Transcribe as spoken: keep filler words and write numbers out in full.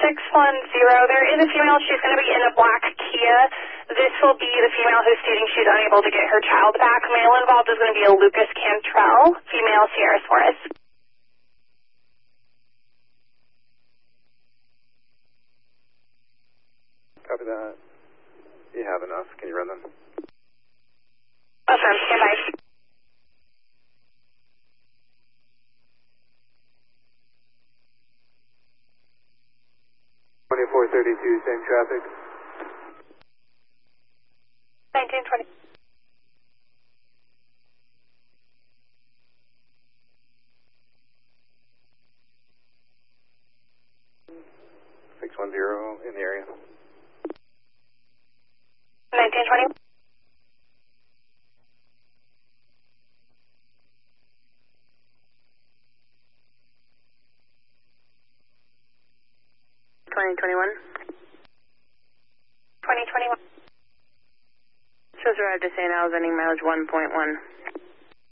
six one zero. There is a female. She's going to be in a black Kia. This will be the female who's stating she's unable to get her child back. Male involved is going to be a Lucas Cantrell, female Sierra Suarez. Copy that. You have enough. Can you run them? Awesome. Stand by. twenty-four thirty-two, same traffic. nineteen twenty. six one zero in the area. nineteen twenty. twenty twenty-one. twenty twenty-one. Shows arrived to Saint Al's, ending mileage one point one.